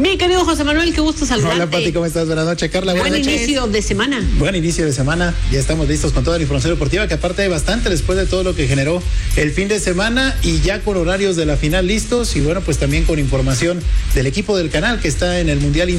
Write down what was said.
Mi querido José Manuel, qué gusto saludarte. Hola, Pati, ¿cómo estás? Buenas noches, Carla. Buen inicio de semana. Buen inicio de semana. Ya estamos listos con toda la información deportiva, que aparte hay bastante después de todo lo que generó el fin de semana y ya con horarios de la final listos y bueno, pues también con información del equipo del canal que está en el Mundial